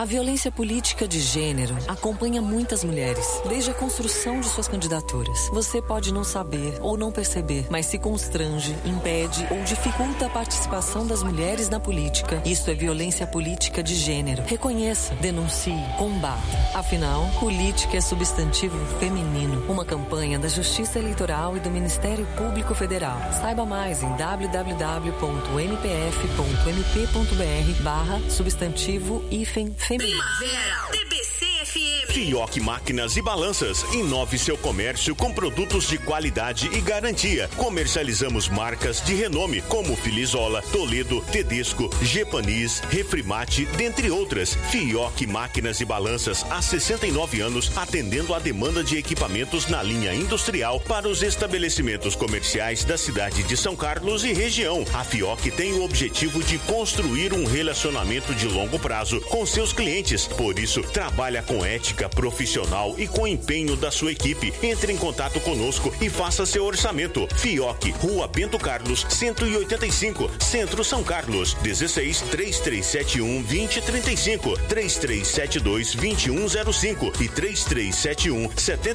A violência política de gênero acompanha muitas mulheres, desde a construção de suas candidaturas. Você pode não saber ou não perceber, mas se constrange, impede ou dificulta a participação das mulheres na política. Isso é violência política de gênero. Reconheça, denuncie, combata. Afinal, política é substantivo feminino. Uma campanha da Justiça Eleitoral e do Ministério Público Federal. Saiba mais em www.npf.mp.br/substantivo-feminino. Primavera, TBC FM. Fioc Máquinas e Balanças. Inove seu comércio com produtos de qualidade e garantia. Comercializamos marcas de renome como Filizola, Toledo, Tedesco, Gepanis, Refrimate, dentre outras. Fioc Máquinas e Balanças há 69 anos atendendo a demanda de equipamentos na linha industrial para os estabelecimentos comerciais da cidade de São Carlos e região. A Fioc tem o objetivo de construir um relacionamento de longo prazo com seus clientes. Por isso, trabalha com ética profissional e com empenho da sua equipe. Entre em contato conosco e faça seu orçamento. Fioc, Rua Bento Carlos, 185, Centro São Carlos. 16 3371 2035, 3372 2105 e 3371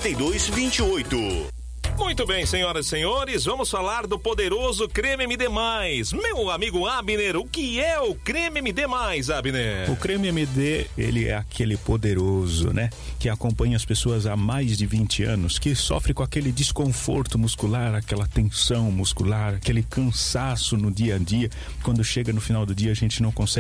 7228. Muito bem, senhoras e senhores, vamos falar do poderoso Creme MD+. Meu amigo Abner, o que é o Creme MD+, Abner? O Creme MD, ele é aquele poderoso, né? Que acompanha as pessoas há mais de 20 anos, que sofre com aquele desconforto muscular, aquela tensão muscular, aquele cansaço no dia a dia. Quando chega no final do dia, a gente não consegue